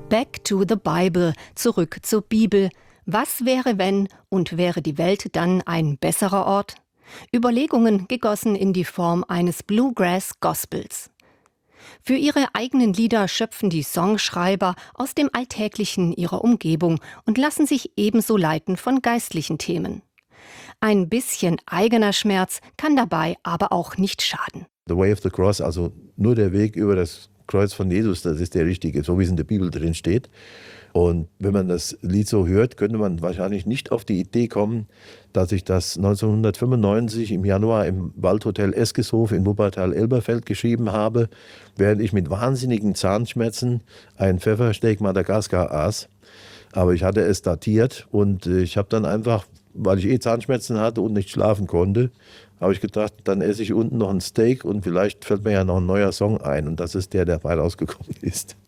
Back to the Bible, zurück zur Bibel. Was wäre, wenn und wäre die Welt dann ein besserer Ort? Überlegungen gegossen in die Form eines Bluegrass-Gospels. Für ihre eigenen Lieder schöpfen die Songschreiber aus dem Alltäglichen ihrer Umgebung und lassen sich ebenso leiten von geistlichen Themen. Ein bisschen eigener Schmerz kann dabei aber auch nicht schaden. The Way of the Cross, also nur der Weg über das Kreuz von Jesus, das ist der richtige, so wie es in der Bibel drin steht. Und wenn man das Lied so hört, könnte man wahrscheinlich nicht auf die Idee kommen, dass ich das 1995 im Januar im Waldhotel Eskeshof in Wuppertal-Elberfeld geschrieben habe, während ich mit wahnsinnigen Zahnschmerzen ein Pfeffersteak Madagaskar aß. Aber ich hatte es datiert und ich habe dann einfach, weil ich Zahnschmerzen hatte und nicht schlafen konnte, habe ich gedacht, dann esse ich unten noch ein Steak und vielleicht fällt mir ja noch ein neuer Song ein. Und das ist der dabei rausgekommen ist.